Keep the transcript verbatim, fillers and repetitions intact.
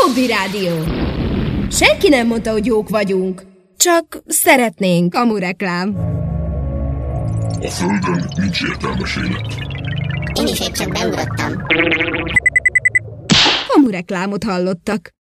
Hobby Rádió. Senki nem mondta, hogy jók vagyunk. Csak szeretnénk. Kamureklám. A Földön nincs értelmes élet. Én is épp csak beugrottam. Kamureklámot hallottak.